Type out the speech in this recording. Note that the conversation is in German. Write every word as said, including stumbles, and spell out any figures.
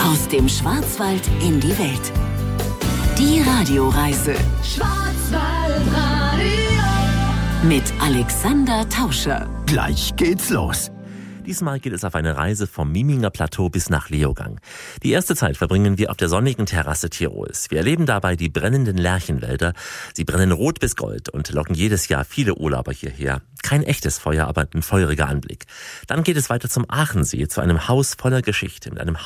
Aus dem Schwarzwald in die Welt. Die Radioreise. Schwarzwaldradio. Mit Alexander Tauscher. Gleich geht's los. Diesmal geht es auf eine Reise vom Mieminger Plateau bis nach Leogang. Die erste Zeit verbringen wir auf der sonnigen Terrasse Tirols. Wir erleben dabei die brennenden Lärchenwälder. Sie brennen rot bis gold und locken jedes Jahr viele Urlauber hierher. Kein echtes Feuer, aber ein feuriger Anblick. Dann geht es weiter zum Aachensee, zu einem Haus voller Geschichte, mit einem